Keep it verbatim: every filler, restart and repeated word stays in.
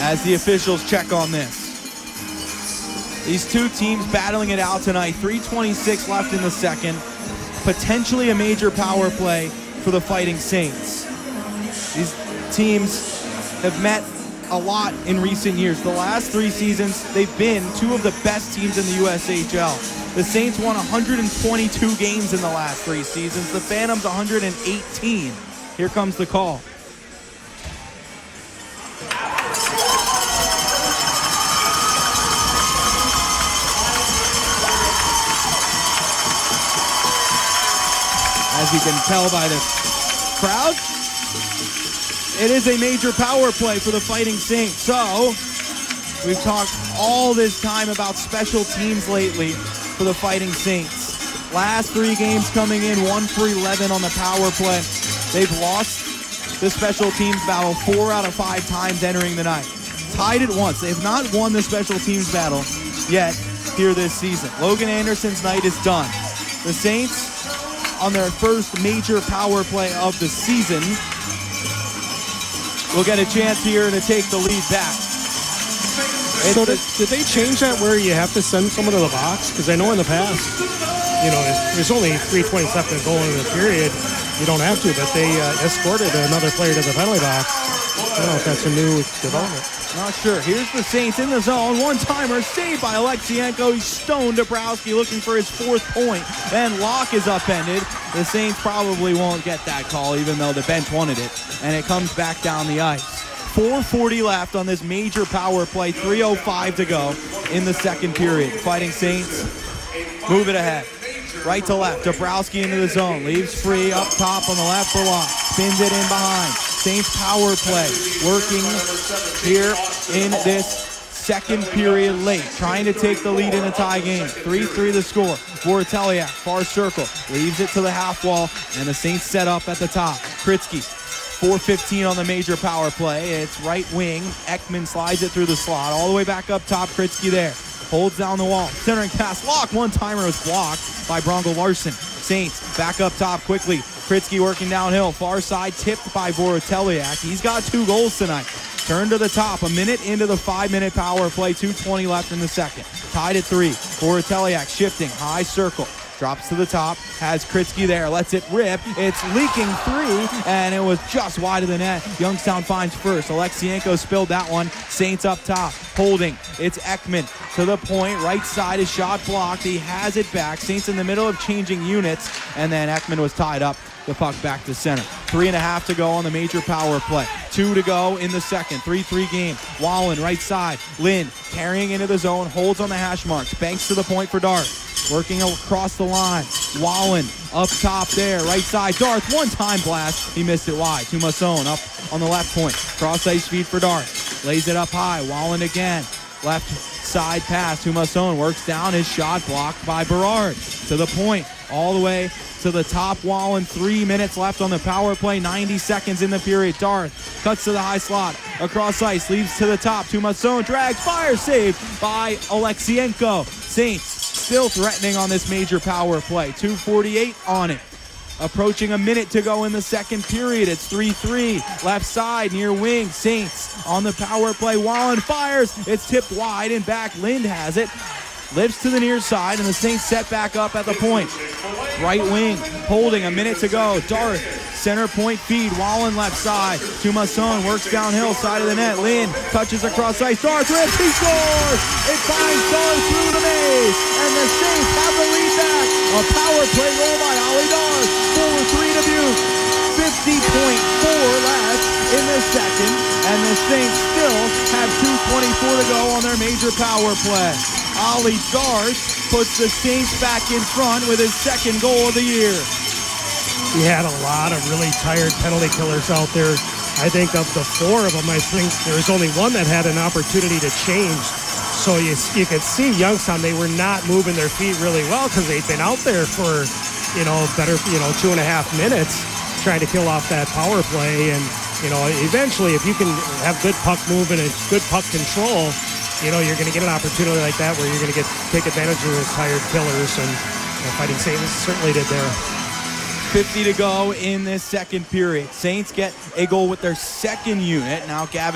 as the officials check on this. These two teams battling it out tonight. three twenty-six left in the second. Potentially a major power play for the Fighting Saints. These teams have met a lot in recent years. The last three seasons, they've been two of the best teams in the U S H L. The Saints won one hundred twenty-two games in the last three seasons. The Phantoms one hundred eighteen. Here comes the call. As you can tell by the crowd, it is a major power play for the Fighting Saints. So, we've talked all this time about special teams lately for the Fighting Saints. Last three games coming in, one for eleven on the power play. They've lost the special teams battle four out of five times entering the night. Tied it once. They have not won the special teams battle yet here this season. Logan Anderson's night is done. The Saints, on their first major power play of the season, will get a chance here to take the lead back. So did, did they change that where you have to send someone to the box? Because I know in the past, you know, there's only three twenty left to go in the period. You don't have to, but they uh, escorted another player to the penalty box. I don't know if that's a new development. Not sure. Here's the Saints in the zone. One-timer saved by Alexienko. He's stoned Dabrowski looking for his fourth point. Then Locke is upended. The Saints probably won't get that call, even though the bench wanted it. And it comes back down the ice. four forty left on this major power play. three oh five to go in the second period. Fighting Saints move it ahead. Right to left. Dabrowski into the zone. Leaves free up top on the left for Locke. Spins it in behind. Saints power play working here in this second period late, trying to take the lead in a tie game. three three the score. Voroteliak, far circle, leaves it to the half wall, and the Saints set up at the top. Kritzky, four fifteen on the major power play. It's right wing. Ekman slides it through the slot, all the way back up top. Kritzky there, holds down the wall. Centering pass, Locke, one-timer was blocked by Bronco Larson. Saints back up top quickly. Kritzky working downhill, far side, tipped by Voroteliak. He's got two goals tonight. Turn to the top, a minute into the five-minute power play, two twenty left in the second. Tied at three. Voroteliak shifting, high circle, drops to the top, has Kritzky there, lets it rip. It's leaking through, and it was just wide of the net. Youngstown finds first. Alexienko spilled that one. Saints up top, holding. It's Ekman to the point. Right side is shot blocked. He has it back. Saints in the middle of changing units, and then Ekman was tied up. The puck back to center. Three and a half to go on the major power play. Two to go in the second. three three game. Wallen right side. Lynn carrying into the zone. Holds on the hash marks. Banks to the point for Darth. Working across the line. Wallen up top there. Right side. Darth, one-time blast. He missed it wide. To Masson up on the left point. Cross ice feed for Darth. Lays it up high. Wallen again. Left side pass to Masson. Works down. His shot blocked by Berard. To the point. All the way to the top. Wallen, three minutes left on the power play, ninety seconds in the period. Darth cuts to the high slot, across ice, leaves to the top. To Masson, drags, fire, saved by Alexienko. Saints still threatening on this major power play. two forty-eight on it. Approaching a minute to go in the second period. It's three three. Left side, near wing. Saints on the power play. Wallen fires. It's tipped wide and back. Lind has it. Lifts to the near side, and the Saints set back up at the point. Right wing, holding, a minute to go. Darth, center point feed. Wallen left side. To Masson, works downhill, side of the net. Lynn touches across ice. Darth rips, he scores! It finds Darth through the maze, and the Saints have the lead back. A power play goal by Ollie Darth. four three to Butte. fifty point four left in the second, and the Saints still have two twenty-four to go on their major power play. Ollie Darth puts the Saints back in front with his second goal of the year. We had a lot of really tired penalty killers out there. I think of the four of them, I think there was only one that had an opportunity to change. So you, you could see Youngstown, they were not moving their feet really well because they'd been out there for, you know, better, you know, two and a half minutes trying to kill off that power play. And, you know, eventually if you can have good puck movement and good puck control, you know, you're going to get an opportunity like that where you're going to get take advantage of those tired killers, and you know, Fighting Saints certainly did there. fifty to go in this second period. Saints get a goal with their second unit. Now Gavin